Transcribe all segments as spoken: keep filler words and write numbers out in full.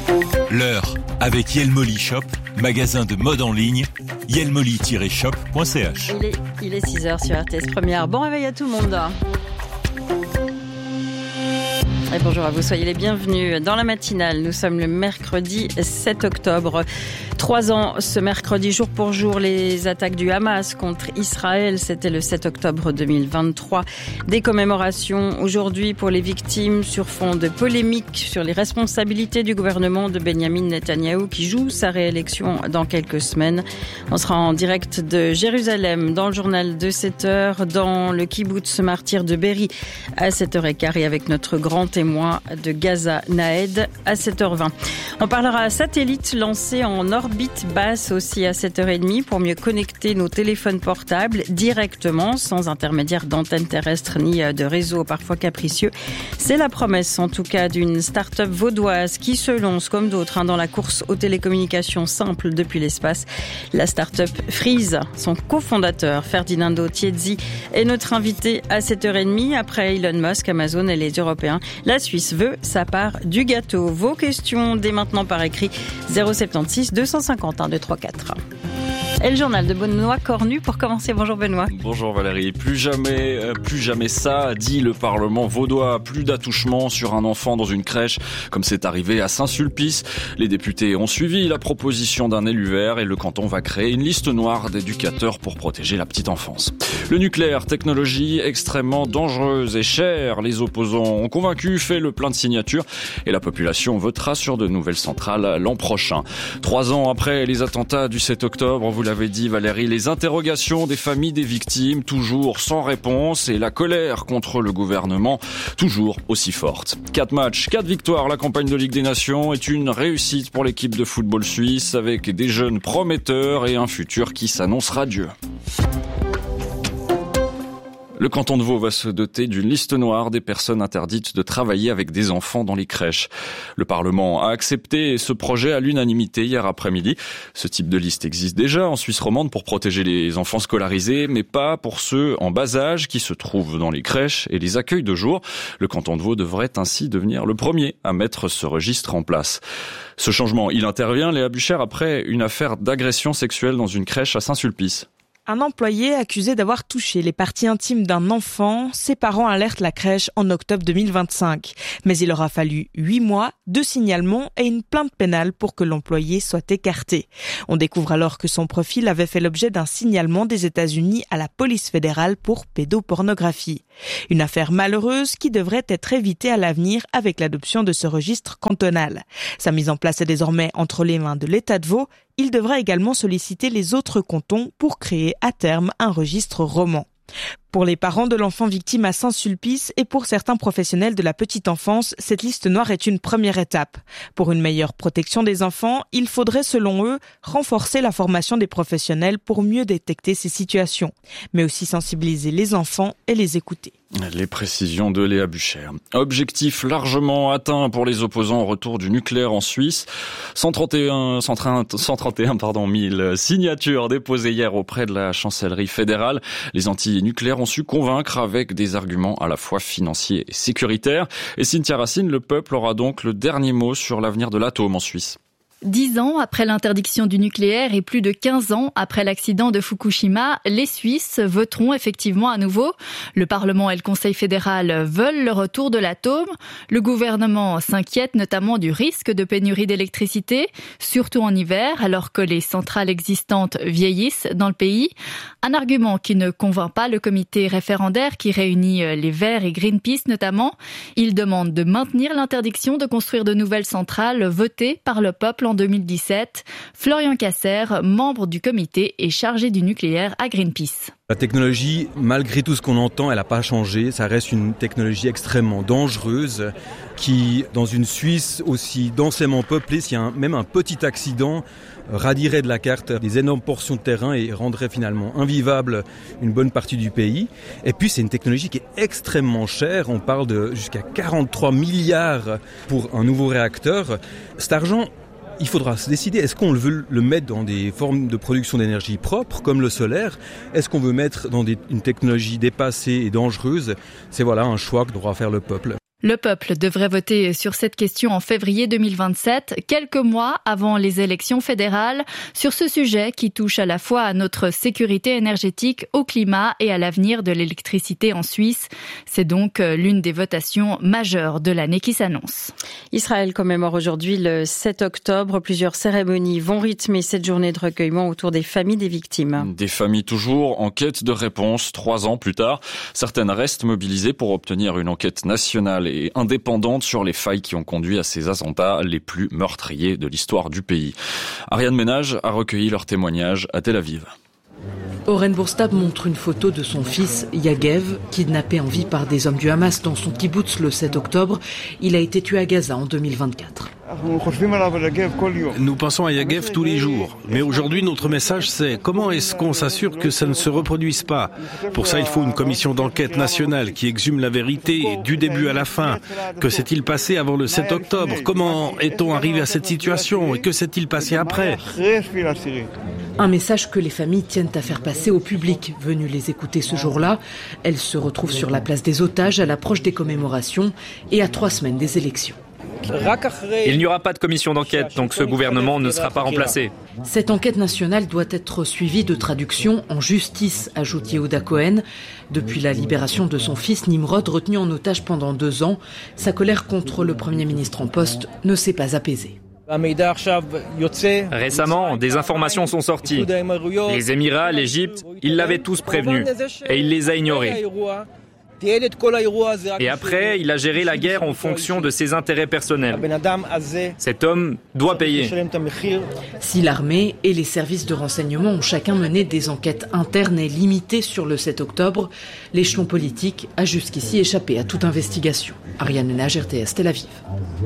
L'heure avec Yelmoli Shop, magasin de mode en ligne, yelmoli tiret shop point c h. Il est, il est six heures sur R T S Première. Bon réveil à tout le monde. Et bonjour à vous, soyez les bienvenus dans la matinale. Nous sommes le mercredi sept octobre. Trois ans ce mercredi, jour pour jour, les attaques du Hamas contre Israël. C'était le sept octobre deux mille vingt-trois. Des commémorations aujourd'hui pour les victimes sur fond de polémique sur les responsabilités du gouvernement de Benyamin Netanyahou qui joue sa réélection dans quelques semaines. On sera en direct de Jérusalem dans le journal de sept heures, dans le kibboutz martyr de Be'eri à sept heures quinze et avec notre grand témoin de Gaza, Naed, à sept heures vingt. On parlera satellite lancé en orbite basse aussi à sept heures trente pour mieux connecter nos téléphones portables directement, sans intermédiaire d'antenne terrestre ni de réseau parfois capricieux. C'est la promesse en tout cas d'une start-up vaudoise qui se lance comme d'autres hein, dans la course aux télécommunications simples depuis l'espace. La start-up Freeze, son cofondateur Ferdinando Tiezzi est notre invité à sept heures trente. Après Elon Musk, Amazon et les Européens, la Suisse veut sa part du gâteau. Vos questions dès maintenant par écrit zéro sept six deux cent cinquante et un deux cent trente-quatre. Et le journal de Benoît Cornu pour commencer. Bonjour Benoît. Bonjour Valérie. Plus jamais, euh, plus jamais ça, dit le Parlement vaudois. Plus d'attouchement sur un enfant dans une crèche, comme c'est arrivé à Saint-Sulpice. Les députés ont suivi la proposition d'un élu vert et le canton va créer une liste noire d'éducateurs pour protéger la petite enfance. Le nucléaire, technologie extrêmement dangereuse et chère. Les opposants ont convaincu, fait le plein de signatures et la population votera sur de nouvelles centrales l'an prochain. Trois ans après les attentats du sept octobre, vous l'avez dit Valérie, les interrogations des familles des victimes toujours sans réponse et la colère contre le gouvernement toujours aussi forte. Quatre matchs, quatre victoires, la campagne de Ligue des Nations est une réussite pour l'équipe de football suisse avec des jeunes prometteurs et un futur qui s'annonce radieux. Le canton de Vaud va se doter d'une liste noire des personnes interdites de travailler avec des enfants dans les crèches. Le Parlement a accepté ce projet à l'unanimité hier après-midi. Ce type de liste existe déjà en Suisse romande pour protéger les enfants scolarisés, mais pas pour ceux en bas âge qui se trouvent dans les crèches et les accueils de jour. Le canton de Vaud devrait ainsi devenir le premier à mettre ce registre en place. Ce changement, il intervient, Léa Buchère, après une affaire d'agression sexuelle dans une crèche à Saint-Sulpice. Un employé accusé d'avoir touché les parties intimes d'un enfant, ses parents alertent la crèche en octobre deux mille vingt-cinq. Mais il aura fallu huit mois, deux signalements et une plainte pénale pour que l'employé soit écarté. On découvre alors que son profil avait fait l'objet d'un signalement des États-Unis à la police fédérale pour pédopornographie. Une affaire malheureuse qui devrait être évitée à l'avenir avec l'adoption de ce registre cantonal. Sa mise en place est désormais entre les mains de l'État de Vaud. Il devra également solliciter les autres cantons pour créer à terme un registre roman. Pour les parents de l'enfant victime à Saint-Sulpice et pour certains professionnels de la petite enfance, cette liste noire est une première étape. Pour une meilleure protection des enfants, il faudrait selon eux renforcer la formation des professionnels pour mieux détecter ces situations, mais aussi sensibiliser les enfants et les écouter. Les précisions de Léa Buchère. Objectif largement atteint pour les opposants au retour du nucléaire en Suisse. cent trente et un, cent trente et un pardon, mille signatures déposées hier auprès de la chancellerie fédérale. Les anti-nucléaires ont su convaincre avec des arguments à la fois financiers et sécuritaires. Et Cynthia Racine, le peuple aura donc le dernier mot sur l'avenir de l'atome en Suisse. Dix ans après l'interdiction du nucléaire et plus de quinze ans après l'accident de Fukushima, les Suisses voteront effectivement à nouveau. Le Parlement et le Conseil fédéral veulent le retour de l'atome. Le gouvernement s'inquiète notamment du risque de pénurie d'électricité, surtout en hiver, alors que les centrales existantes vieillissent dans le pays. Un argument qui ne convainc pas le comité référendaire qui réunit les Verts et Greenpeace notamment. Il demande de maintenir l'interdiction de construire de nouvelles centrales votées par le peuple en deux mille dix-sept. Florian Casser, membre du comité et chargé du nucléaire à Greenpeace. La technologie, malgré tout ce qu'on entend, elle n'a pas changé. Ça reste une technologie extrêmement dangereuse qui, dans une Suisse aussi densément peuplée, s'il y a un, même un petit accident, radierait de la carte des énormes portions de terrain et rendrait finalement invivable une bonne partie du pays. Et puis c'est une technologie qui est extrêmement chère. On parle de jusqu'à quarante-trois milliards pour un nouveau réacteur. Cet argent, il faudra se décider, est-ce qu'on veut le mettre dans des formes de production d'énergie propre, comme le solaire? Est-ce qu'on veut mettre dans des, une technologie dépassée et dangereuse? C'est voilà un choix que devra faire le peuple. Le peuple devrait voter sur cette question en février deux mille vingt-sept, quelques mois avant les élections fédérales, sur ce sujet qui touche à la fois à notre sécurité énergétique, au climat et à l'avenir de l'électricité en Suisse. C'est donc l'une des votations majeures de l'année qui s'annonce. Israël commémore aujourd'hui le sept octobre. Plusieurs cérémonies vont rythmer cette journée de recueillement autour des familles des victimes. Des familles toujours en quête de réponse trois ans plus tard. Certaines restent mobilisées pour obtenir une enquête nationale et indépendante sur les failles qui ont conduit à ces attentats les plus meurtriers de l'histoire du pays. Ariane Ménage a recueilli leurs témoignages à Tel Aviv. Oren Bourstab montre une photo de son fils Yagev, kidnappé en vie par des hommes du Hamas dans son kibboutz le sept octobre. Il a été tué à Gaza en deux mille vingt-quatre. Nous pensons à Yagev tous les jours. Mais aujourd'hui, notre message, c'est comment est-ce qu'on s'assure que ça ne se reproduise pas ? Pour ça, il faut une commission d'enquête nationale qui exhume la vérité du début à la fin. Que s'est-il passé avant le sept octobre ? Comment est-on arrivé à cette situation ? Et que s'est-il passé après ? Un message que les familles tiennent à faire passer au public venu les écouter ce jour-là. Elles se retrouvent sur la place des otages à l'approche des commémorations et à trois semaines des élections. Il n'y aura pas de commission d'enquête, donc ce gouvernement ne sera pas remplacé. Cette enquête nationale doit être suivie de traduction en justice, ajoute Yehuda Cohen. Depuis la libération de son fils Nimrod, retenu en otage pendant deux ans, sa colère contre le Premier ministre en poste ne s'est pas apaisée. Récemment, des informations sont sorties. Les Émirats, l'Égypte, ils l'avaient tous prévenu et il les a ignorés. Et après, il a géré la guerre en fonction de ses intérêts personnels. Cet homme doit payer. Si l'armée et les services de renseignement ont chacun mené des enquêtes internes et limitées sur le sept octobre, l'échelon politique a jusqu'ici échappé à toute investigation. Ariane Ménage, R T S, Tel Aviv.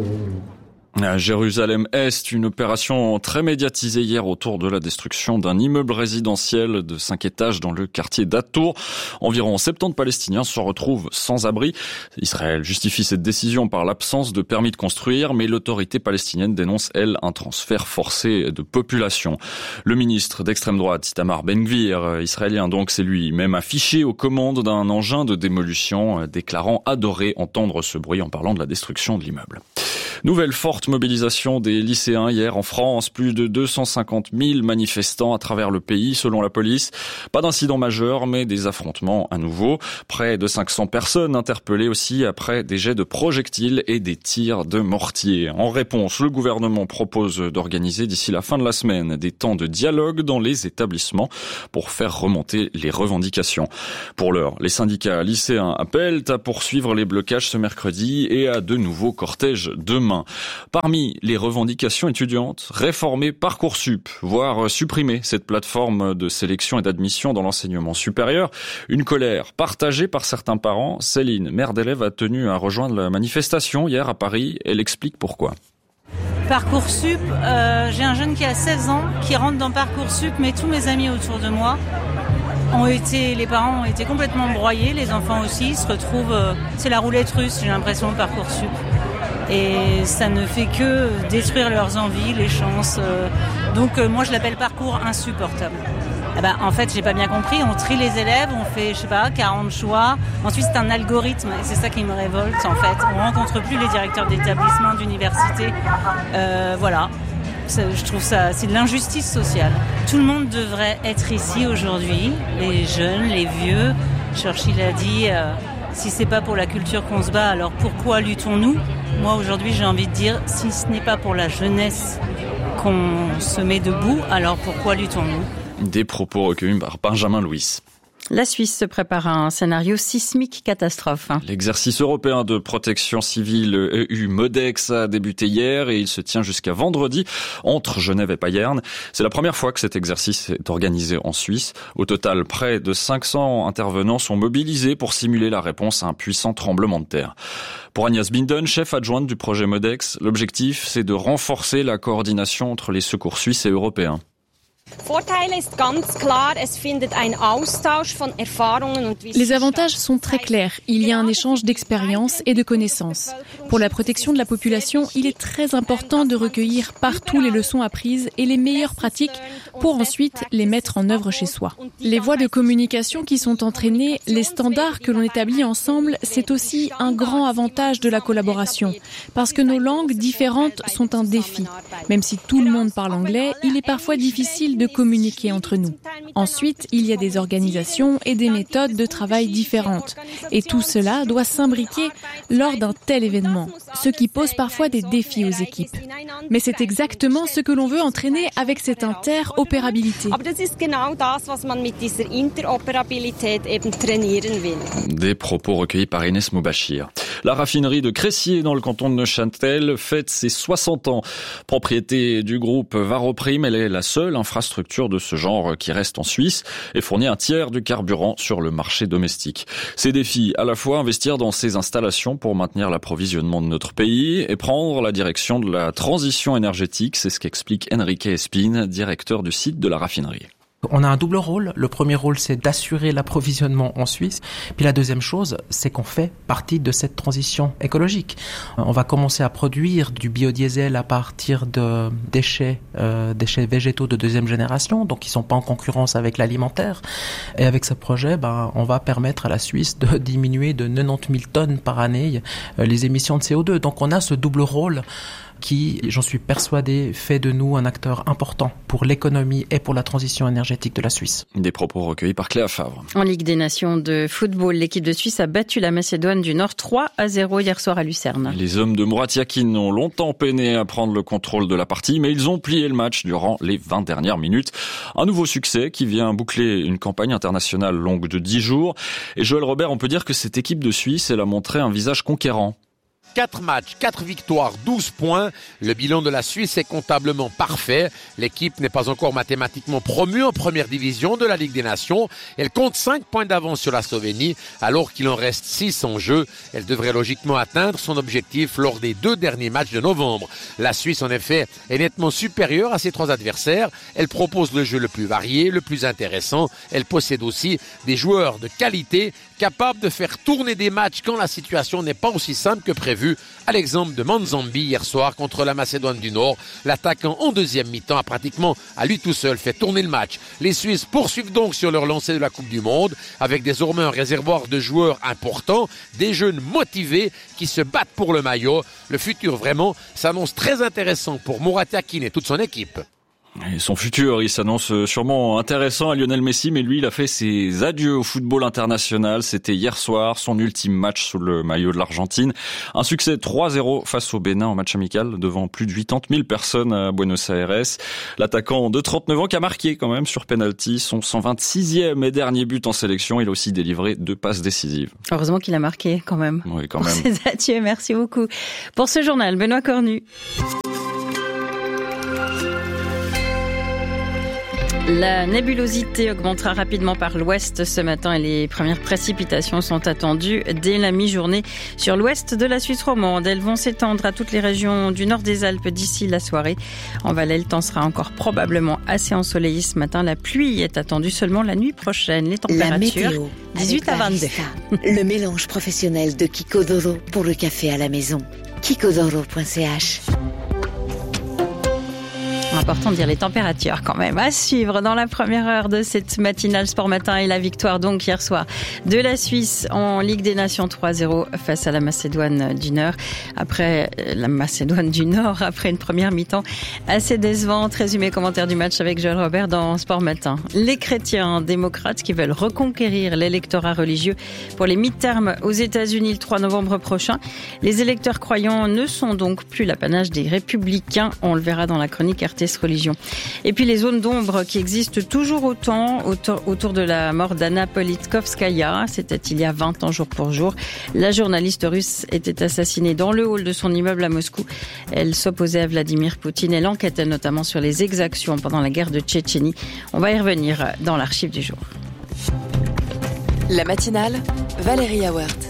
À Jérusalem-Est, une opération très médiatisée hier autour de la destruction d'un immeuble résidentiel de cinq étages dans le quartier d'At-Tour. Environ soixante-dix Palestiniens se retrouvent sans abri. Israël justifie cette décision par l'absence de permis de construire, mais l'autorité palestinienne dénonce, elle, un transfert forcé de population. Le ministre d'extrême droite, Itamar Ben-Gvir, israélien donc, s'est lui-même affiché aux commandes d'un engin de démolition, déclarant adorer entendre ce bruit en parlant de la destruction de l'immeuble. Nouvelle forte mobilisation des lycéens hier en France. Plus de deux cent cinquante mille manifestants à travers le pays selon la police. Pas d'incident majeur, mais des affrontements à nouveau. Près de cinq cents personnes interpellées aussi après des jets de projectiles et des tirs de mortier. En réponse, le gouvernement propose d'organiser d'ici la fin de la semaine des temps de dialogue dans les établissements pour faire remonter les revendications. Pour l'heure, les syndicats lycéens appellent à poursuivre les blocages ce mercredi et à de nouveaux cortèges demain. Parmi les revendications étudiantes, réformer Parcoursup, voire supprimer cette plateforme de sélection et d'admission dans l'enseignement supérieur. Une colère partagée par certains parents. Céline, mère d'élève, a tenu à rejoindre la manifestation hier à Paris. Elle explique pourquoi. Parcoursup, euh, j'ai un jeune qui a seize ans, qui rentre dans Parcoursup, mais tous mes amis autour de moi ont été, les parents ont été complètement broyés, les enfants aussi, ils se retrouvent, euh, c'est la roulette russe, j'ai l'impression, Parcoursup. Et ça ne fait que détruire leurs envies, les chances. Donc euh, moi je l'appelle parcours insupportable. Eh ben, en fait, j'ai pas bien compris, on trie les élèves, on fait, je sais pas, quarante choix. Ensuite, c'est un algorithme et c'est ça qui me révolte en fait. On rencontre plus les directeurs d'établissement, d'université. Euh, voilà. Je trouve ça, c'est de l'injustice sociale. Tout le monde devrait être ici aujourd'hui, les jeunes, les vieux. Churchill a dit, euh, si c'est pas pour la culture qu'on se bat, alors pourquoi luttons-nous ? Moi, aujourd'hui, j'ai envie de dire, si ce n'est pas pour la jeunesse qu'on se met debout, alors pourquoi luttons-nous ? Des propos recueillis par Benjamin Louis. La Suisse se prépare à un scénario sismique catastrophe. L'exercice européen de protection civile E U MODEX a débuté hier et il se tient jusqu'à vendredi entre Genève et Payerne. C'est la première fois que cet exercice est organisé en Suisse. Au total, près de cinq cents intervenants sont mobilisés pour simuler la réponse à un puissant tremblement de terre. Pour Agnès Binden, chef adjointe du projet MODEX, l'objectif c'est de renforcer la coordination entre les secours suisses et européens. Les avantages sont très clairs. Il y a un échange d'expériences et de connaissances. Pour la protection de la population, il est très important de recueillir partout les leçons apprises et les meilleures pratiques pour ensuite les mettre en œuvre chez soi. Les voies de communication qui sont entraînées, les standards que l'on établit ensemble, c'est aussi un grand avantage de la collaboration. Parce que nos langues différentes sont un défi. Même si tout le monde parle anglais, il est parfois difficile de communiquer entre nous. Ensuite, il y a des organisations et des méthodes de travail différentes. Et tout cela doit s'imbriquer lors d'un tel événement, ce qui pose parfois des défis aux équipes. Mais c'est exactement ce que l'on veut entraîner avec cette interopérabilité. Des propos recueillis par Inès Moubachir. La raffinerie de Crécy, dans le canton de Neuchâtel, fête ses soixante ans. Propriété du groupe Varoprime, elle est la seule infrastructure de ce genre qui reste en Suisse et fournit un tiers du carburant sur le marché domestique. Ces défis, à la fois investir dans ces installations pour maintenir l'approvisionnement de notre pays et prendre la direction de la transition énergétique, c'est ce qu'explique Enrique Espin, directeur du site de la raffinerie. On a un double rôle. Le premier rôle, c'est d'assurer l'approvisionnement en Suisse. Puis la deuxième chose, c'est qu'on fait partie de cette transition écologique. On va commencer à produire du biodiesel à partir de déchets, euh, déchets végétaux de deuxième génération, donc qui sont pas en concurrence avec l'alimentaire. Et avec ce projet, ben, on va permettre à la Suisse de diminuer de quatre-vingt-dix mille tonnes par année euh, les émissions de C O deux. Donc on a ce double rôle qui, j'en suis persuadé, fait de nous un acteur important pour l'économie et pour la transition énergétique de la Suisse. Des propos recueillis par Cléa Favre. En Ligue des Nations de football, l'équipe de Suisse a battu la Macédoine du Nord trois à zéro hier soir à Lucerne. Les hommes de Murat Yakin ont longtemps peiné à prendre le contrôle de la partie, mais ils ont plié le match durant les vingt dernières minutes. Un nouveau succès qui vient boucler une campagne internationale longue de dix jours. Et Joël Robert, on peut dire que cette équipe de Suisse, elle a montré un visage conquérant. quatre matchs, quatre victoires, douze points. Le bilan de la Suisse est comptablement parfait. L'équipe n'est pas encore mathématiquement promue en première division de la Ligue des Nations. Elle compte cinq points d'avance sur la Slovénie, alors qu'il en reste six en jeu. Elle devrait logiquement atteindre son objectif lors des deux derniers matchs de novembre. La Suisse, en effet, est nettement supérieure à ses trois adversaires. Elle propose le jeu le plus varié, le plus intéressant. Elle possède aussi des joueurs de qualité capables de faire tourner des matchs quand la situation n'est pas aussi simple que prévu. À l'exemple de Manzambi hier soir contre la Macédoine du Nord, l'attaquant en deuxième mi-temps a pratiquement à lui tout seul fait tourner le match. Les Suisses poursuivent donc sur leur lancée de la Coupe du Monde avec désormais un réservoir de joueurs importants, des jeunes motivés qui se battent pour le maillot. Le futur vraiment s'annonce très intéressant pour Murat Yakin et toute son équipe. Et son futur, il s'annonce sûrement intéressant à Lionel Messi, mais lui, il a fait ses adieux au football international. C'était hier soir, son ultime match sous le maillot de l'Argentine. Un succès trois zéro face au Bénin en match amical devant plus de quatre-vingt-dix mille personnes à Buenos Aires. L'attaquant de trente-neuf ans qui a marqué quand même sur penalty son cent vingt-sixième et dernier but en sélection. Il a aussi délivré deux passes décisives. Heureusement qu'il a marqué quand même. Oui, quand même. Pour ses adieux, merci beaucoup. Pour ce journal, Benoît Cornu. La nébulosité augmentera rapidement par l'ouest ce matin et les premières précipitations sont attendues dès la mi-journée sur l'ouest de la Suisse romande. Elles vont s'étendre à toutes les régions du nord des Alpes d'ici la soirée. En Valais, le temps sera encore probablement assez ensoleillé ce matin. La pluie est attendue seulement la nuit prochaine. Les températures, la météo, dix-huit à vingt-deux. Le mélange professionnel de Kikodoro pour le café à la maison. kikodoro point c h. Important de dire les températures quand même. À suivre dans la première heure de cette matinale Sport Matin et la victoire donc hier soir de la Suisse en Ligue des Nations trois zéro face à la Macédoine du Nord. Après la Macédoine du Nord, après une première mi-temps assez décevante. Résumé commentaire du match avec Joël Robert dans Sport Matin. Les chrétiens démocrates qui veulent reconquérir l'électorat religieux pour les mi-termes aux États-Unis le trois novembre prochain. Les électeurs croyants ne sont donc plus l'apanage des républicains. On le verra dans la chronique R T S Religion. Et puis les zones d'ombre qui existent toujours autant autour, autour de la mort d'Anna Politkovskaya. C'était il y a vingt ans jour pour jour. La journaliste russe était assassinée dans le hall de son immeuble à Moscou. Elle s'opposait à Vladimir Poutine. Elle enquêtait notamment sur les exactions pendant la guerre de Tchétchénie. On va y revenir dans l'archive du jour. La matinale, Valérie Awert.